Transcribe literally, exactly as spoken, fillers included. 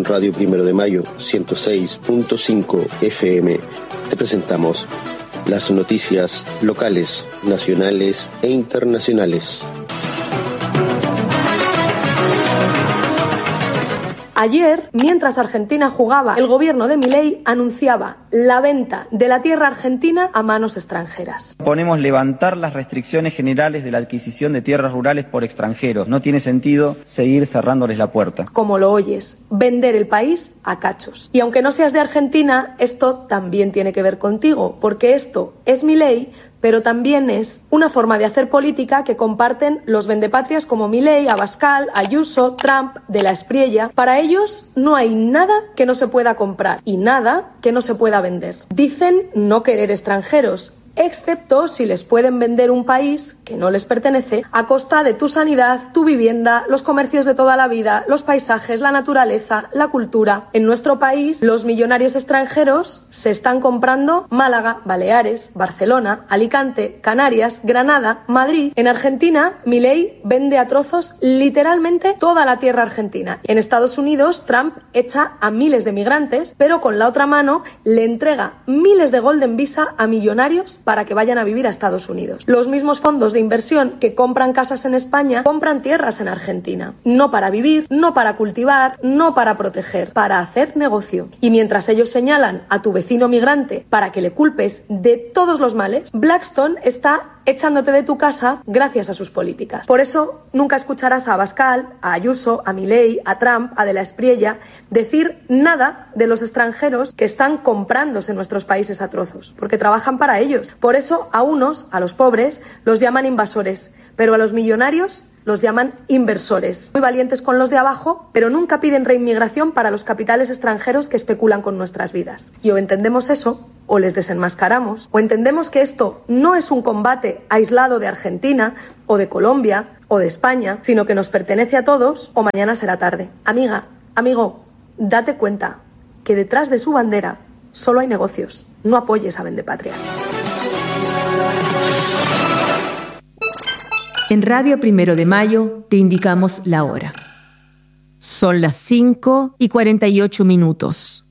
En Radio Primero de Mayo, ciento seis punto cinco F M, te presentamos las noticias locales, nacionales e internacionales. Ayer, mientras Argentina jugaba, el gobierno de Milei anunciaba la venta de la tierra argentina a manos extranjeras. Ponemos levantar las restricciones generales de la adquisición de tierras rurales por extranjeros. No tiene sentido seguir cerrándoles la puerta. Como lo oyes, vender el país a cachos. Y aunque no seas de Argentina, esto también tiene que ver contigo, porque esto es Milei, pero también es una forma de hacer política que comparten los vendepatrias como Milei, Abascal, Ayuso, Trump, de la Espriella. Para ellos no hay nada que no se pueda comprar y nada que no se pueda vender. Dicen no querer extranjeros, excepto si les pueden vender un país que no les pertenece a costa de tu sanidad, tu vivienda, los comercios de toda la vida, los paisajes, la naturaleza, la cultura. En nuestro país, los millonarios extranjeros se están comprando Málaga, Baleares, Barcelona, Alicante, Canarias, Granada, Madrid. En Argentina, Milei vende a trozos literalmente toda la tierra argentina. En Estados Unidos, Trump echa a miles de migrantes, pero con la otra mano le entrega miles de Golden Visa a millonarios para que vayan a vivir a Estados Unidos. Los mismos fondos de inversión que compran casas en España compran tierras en Argentina. No para vivir, no para cultivar, no para proteger, para hacer negocio. Y mientras ellos señalan a tu vecino migrante para que le culpes de todos los males, Blackstone está echándote de tu casa gracias a sus políticas. Por eso nunca escucharás a Abascal, a Ayuso, a Milei, a Trump, a de la Espriella decir nada de los extranjeros que están comprándose nuestros países a trozos, porque trabajan para ellos. Por eso a unos, a los pobres, los llaman invasores, pero a los millonarios los llaman inversores. Muy valientes con los de abajo, pero nunca piden reinmigración para los capitales extranjeros que especulan con nuestras vidas. Y o entendemos eso, o les desenmascaramos, o entendemos que esto no es un combate aislado de Argentina, o de Colombia, o de España, sino que nos pertenece a todos, o mañana será tarde. Amiga, amigo, date cuenta que detrás de su bandera solo hay negocios. No apoyes a Vendepatria. En Radio Primero de Mayo te indicamos la hora. Son las cinco y cuarenta y ocho minutos.